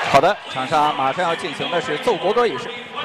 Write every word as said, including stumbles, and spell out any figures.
好的，场上马上要进行的是奏国歌仪式。